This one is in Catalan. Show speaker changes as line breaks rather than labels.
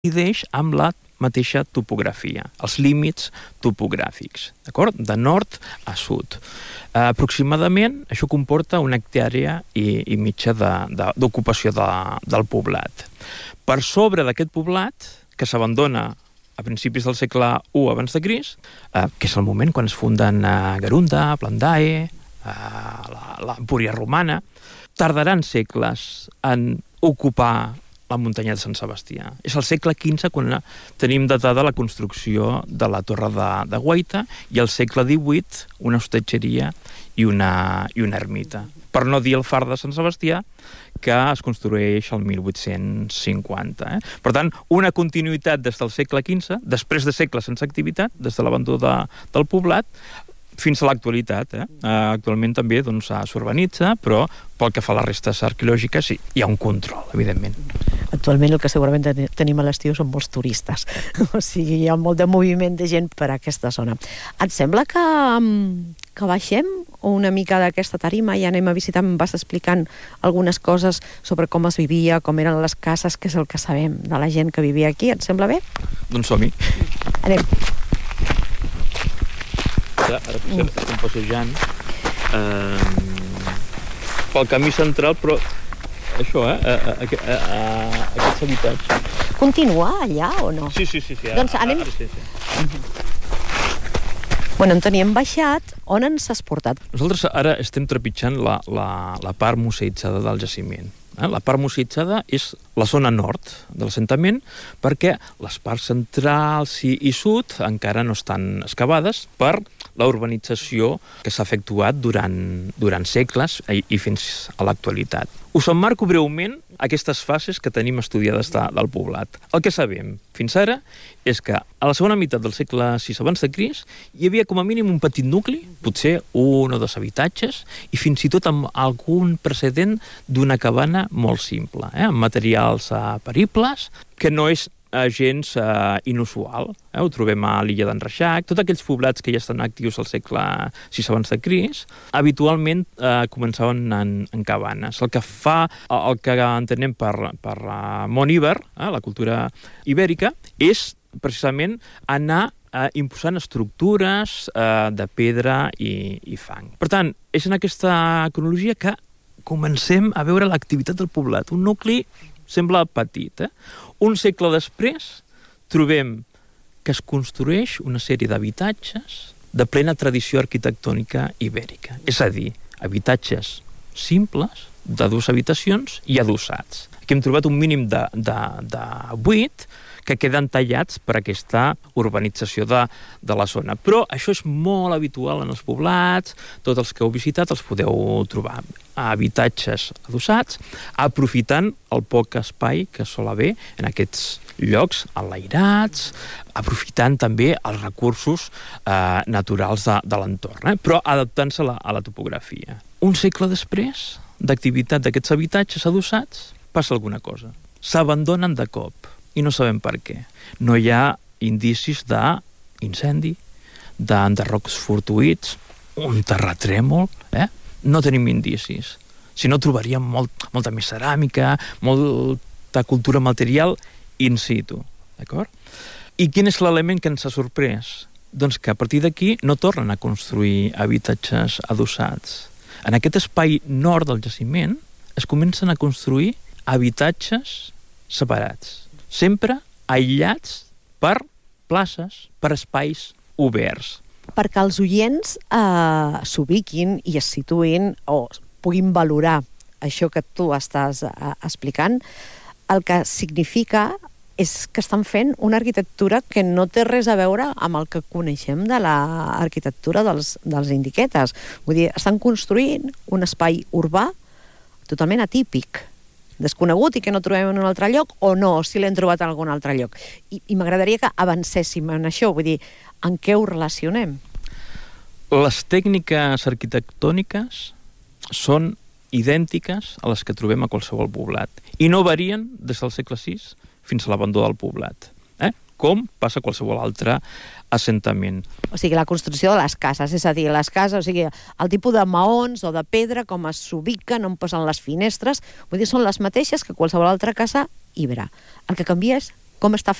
coincideix amb la mateixa topografia, els límits topogràfics, d'acord? De nord a sud. Aproximadament, això comporta una hectàrea i mitja d'ocupació del poblat. Per sobre d'aquest poblat, que s'abandona a principis del segle I abans de Crist, que és el moment quan es funden Garunda, Plandae, l'Empúria romana, tardaran segles en ocupar la muntanya de Sant Sebastià. És al segle XV quan tenim datada la construcció de la Torre de Guaita i al segle XVIII una hostatgeria i una ermita. Per no dir el far de Sant Sebastià, que es construeix el 1850. Per tant, una continuïtat des del segle XV, després de segles sense activitat, des de l'abandó del poblat, fins a l'actualitat. Actualment també s'urbanitza, però pel que fa a les restes arqueològiques hi ha un control, evidentment.
Actualment el que segurament tenim a l'estiu són molts turistes. O sigui, hi ha molt de moviment de gent per aquesta zona. Et sembla que baixem una mica d'aquesta tarima i anem a visitar, em vas explicant algunes coses sobre com es vivia, com eren les cases, que és el que sabem de la gent que vivia aquí. Et sembla bé?
Doncs som-hi.
Anem.
Ara estem passejant pel camí central, però això, aquests habitatges.
Continua allà o no?
Sí.
Doncs anem... Bueno, en teníem baixat. On ens has portat?
Nosaltres ara estem trepitjant la part museïtzada del jaciment. La part museïtzada és la zona nord de l'assentament perquè les parts centrals i sud encara no estan excavades per la urbanització que s'ha efectuat durant segles i fins a l'actualitat. Us emmarco breument aquestes fases que tenim estudiades del poblat. El que sabem fins ara és que a la segona meitat del segle VI abans de Crist hi havia com a mínim un petit nucli, potser 1 o 2 habitatges, i fins i tot amb algun precedent d'una cabana molt simple, amb materials peribles, que no és gens inusual. Ho trobem a l'illa d'en Reixac. Tots aquells poblats que ja estan actius al segle VI abans de Crist, habitualment començaven en cabanes. El que entenem per món Iber, la cultura ibèrica, és precisament anar imposant estructures de pedra i fang. Per tant, és en aquesta cronologia que comencem a veure l'activitat del poblat. Un nucli sembla petit. Un segle després trobem que es construeix una sèrie d'habitatges de plena tradició arquitectònica ibèrica. És a dir, habitatges simples, de 2 habitacions i adossats. Aquí hem trobat un mínim de 8 que queden tallats per aquesta urbanització de la zona. Però això és molt habitual en els poblats, tots els que heu visitat els podeu trobar. Habitatges adossats, aprofitant el poc espai que sol haver en aquests llocs enlairats, aprofitant també els recursos naturals de l'entorn, però adaptant-se a la topografia. Un segle després d'activitat d'aquests habitatges adossats, passa alguna cosa. S'abandonen de cop i no sabem per què. No hi ha indicis d'incendi, d'enderrocs fortuïts, un terratrèmol, no tenim indicis. Si no, trobaríem molta més ceràmica, molta cultura material in situ, d'acord? I quin és l'element que ens ha sorprès? Doncs que a partir d'aquí no tornen a construir habitatges adossats. En aquest espai nord del jaciment es comencen a construir habitatges separats, sempre aïllats per places, per espais oberts.
Perquè els oients s'ubiquin i es situïn o puguin valorar això que tu estàs explicant, el que significa és que estan fent una arquitectura que no té res a veure amb el que coneixem de l'arquitectura dels indiquetes. Vull dir, estan construint un espai urbà totalment atípic, desconegut i que no trobem en un altre lloc, o no, o si l'hem trobat en algun altre lloc. I m'agradaria que avancéssim en això, vull dir, en què ho relacionem?
Les tècniques arquitectòniques són idèntiques a les que trobem a qualsevol poblat i no varien des del segle VI fins a l'abandó del poblat, com passa a qualsevol altre assentament.
O sigui, la construcció de les cases, és a dir, les cases, o sigui, el tipus de maons o de pedra, com s'ubiquen, on posen les finestres, vull dir, són les mateixes que qualsevol altra casa ibera. El que canvia és com està